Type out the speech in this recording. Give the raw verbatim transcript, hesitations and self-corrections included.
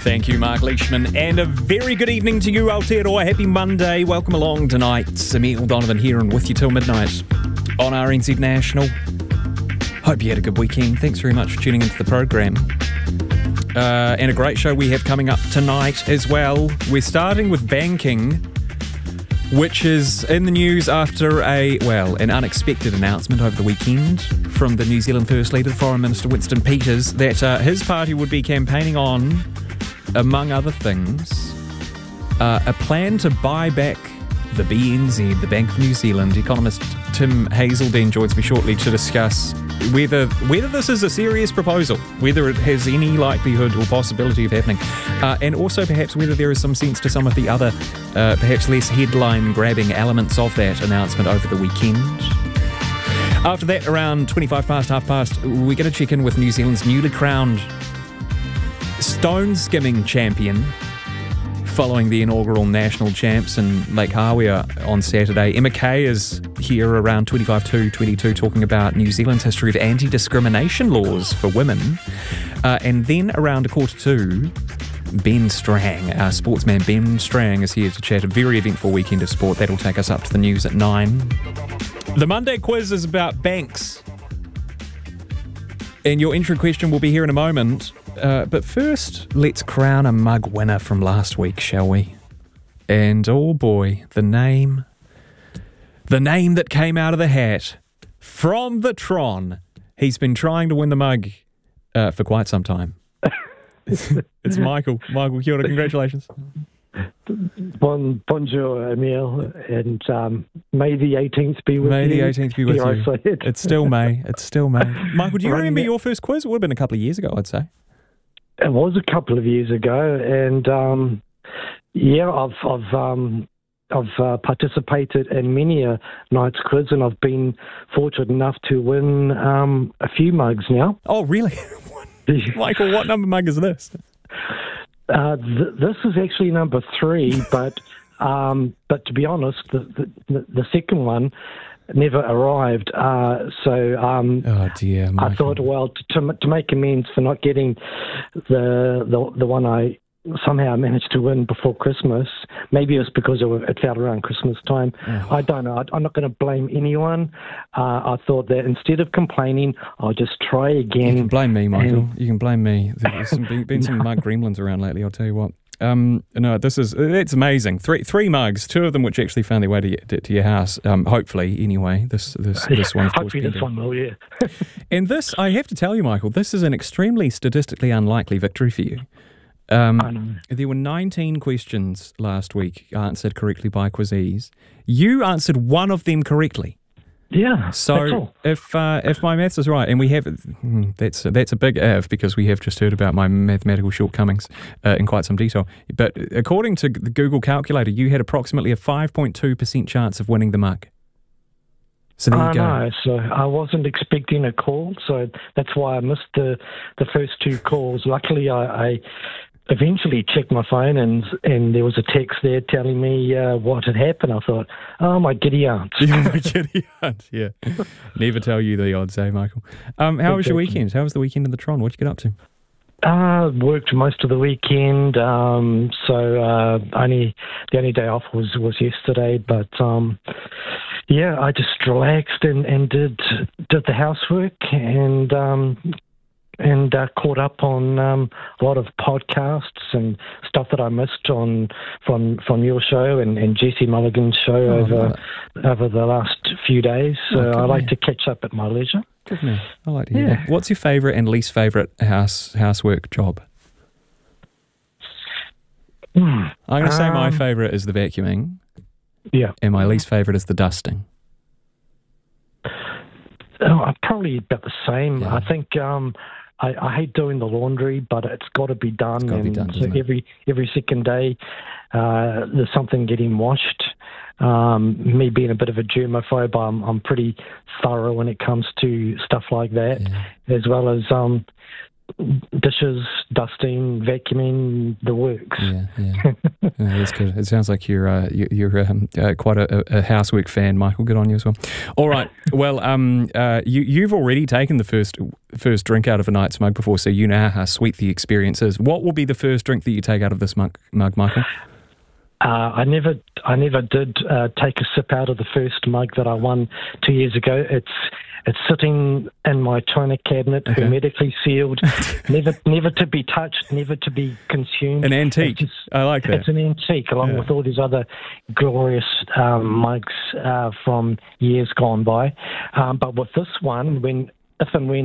Thank you, Mark Leishman, and a very good evening to you, Aotearoa. Happy Monday. Welcome along tonight. Emil Donovan here and with you till midnight on R N Z National. Hope you had a good weekend. Thanks very much for tuning into the program. Uh, and a great show we have coming up tonight as well. We're starting with banking, which is in the news after a, well, an unexpected announcement over the weekend from the New Zealand First Leader, Foreign Minister Winston Peters, that uh, his party would be campaigning on, among other things, uh, a plan to buy back the B N Z, the Bank of New Zealand. Economist Tim Hazeldine joins me shortly to discuss whether whether this is a serious proposal, whether it has any likelihood or possibility of happening, uh, and also perhaps whether there is some sense to some of the other, uh, perhaps less headline-grabbing elements of that announcement over the weekend. After that, around twenty-five past, half past, we're going to check in with New Zealand's newly crowned stone skimming champion, following the inaugural national champs in Lake Hawea on Saturday. Emma Kay is here around twenty-five to twenty-two talking about New Zealand's history of anti-discrimination laws for women. Uh, and then around a quarter to, Ben Strang, our sportsman Ben Strang, is here to chat a very eventful weekend of sport. That'll take us up to the news at nine. The Monday quiz is about banks, and your intro question will be here in a moment. Uh, but first, let's crown a mug winner from last week, shall we? And oh boy, the name, the name that came out of the hat from the Tron. He's been trying to win the mug uh, for quite some time. It's Michael. Michael, kia ora, congratulations. Bon, bonjour, Emil, and um, May the eighteenth be with May you. May the eighteenth be with Here you. It. It's still May. It's still May. Michael, do you Running remember it. your first quiz? It would have been a couple of years ago, I'd say. It was a couple of years ago, and um, yeah, I've I've um, I've uh, participated in many a night's quiz, and I've been fortunate enough to win um, a few mugs now. Oh, really? Michael, what number mug is this? Uh, th- this is actually number three, but um, but to be honest, the the, the second one never arrived. Uh, so um, oh dear, Michael. I thought, well, to to make amends for not getting the the the one I somehow managed to win before Christmas. Maybe it was because it, was, it fell around Christmas time. Oh. I don't know. I, I'm not going to blame anyone. Uh, I thought that instead of complaining, I'll just try again. You can blame me, Michael. And... You can blame me. There's some, been, been some mug gremlins around lately, I'll tell you what. Um, no, this is, it's amazing. Three three mugs, two of them which actually found their way to, to, to your house, um, hopefully, anyway. This this, this one, of course, hopefully this one will, yeah. And this, I have to tell you, Michael, this is an extremely statistically unlikely victory for you. Um, I know. There were nineteen questions last week answered correctly by Quizzes. You answered one of them correctly. Yeah, so that's all. if uh, if my maths is right, and we have that's that's a big if because we have just heard about my mathematical shortcomings uh, in quite some detail. But according to the Google calculator, you had approximately a five point two percent chance of winning the mug. So there you I go. know, so I wasn't expecting a call, so that's why I missed the the first two calls. Luckily, I, I eventually checked my phone, and and there was a text there telling me uh, what had happened. I thought, oh, my giddy aunt. Yeah, my giddy aunt, yeah. Never tell you the odds, eh, Michael? Um, how was your weekend? How was the weekend in the Tron? What'd you get up to? Uh, worked most of the weekend, um, so uh, only the only day off was, was yesterday. But um, yeah, I just relaxed and, and did did the housework and um, and uh, caught up on um, a lot of podcasts and stuff that I missed on from from your show and, and Jesse Mulligan's show Oh, over over the last few days. So Oh, good I like man. to catch up at my leisure. Good man. I like to hear Yeah. that. What's your favourite and least favourite house housework job? Hmm. I'm going to say my Um, favourite is the vacuuming, Yeah. and my least favourite is the dusting. Oh, probably about the same. Yeah. I think um, I, I hate doing the laundry, but it's got to be done. It's gotta be and done, so doesn't it? every every second day, uh, there's something getting washed. Um, me being a bit of a germaphobe, I'm, I'm pretty thorough when it comes to stuff like that, Yeah. as well as um, dishes, dusting, vacuuming, the works. Yeah, yeah. yeah that's good. It sounds like you're uh, you, you're um, uh, quite a, a housework fan, Michael. Good on you as well. All right. Well, um, uh, you you've already taken the first first drink out of a night's mug before, so you know how sweet the experience is. What will be the first drink that you take out of this mug, mug Michael? Uh, I never, I never did uh, take a sip out of the first mug that I won two years ago. It's It's sitting in my china cabinet, okay. hermetically sealed, never never to be touched, never to be consumed. An antique. Just, I like that. It's an antique, along yeah. with all these other glorious um, mugs uh, from years gone by. Um, but with this one, when if and when